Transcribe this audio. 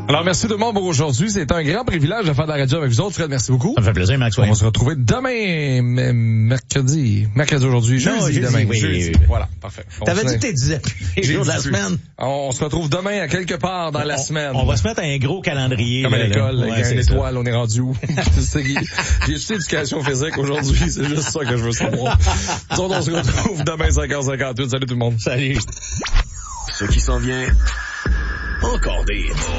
Alors, merci tout le monde pour aujourd'hui. C'est un grand privilège de faire de la radio avec vous autres. Fred, merci beaucoup. Ça me fait plaisir, Maxwell. On va se retrouver demain, mercredi aujourd'hui, jeudi, demain. Oui. Jeudi. Voilà, parfait. T'avais dit que t'es 10 jours de la semaine. On se retrouve demain à quelque part dans la semaine. On va se mettre un gros calendrier. Comme à l'école, avec une étoile, ça. on est rendu où? J'ai étudié éducation physique aujourd'hui, c'est juste ça que je veux savoir. Donc, on se retrouve demain 5h58. Salut tout le monde. Salut. Ce qui s'en vient, encore des